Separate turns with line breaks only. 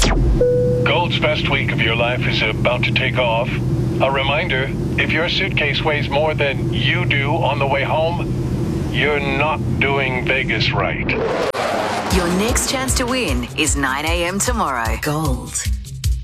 Gold's best week of your life is about to take off. A reminder, if your suitcase weighs more than you do on the way home, you're not doing Vegas right.
Your next chance to win is 9 a.m. tomorrow. Gold.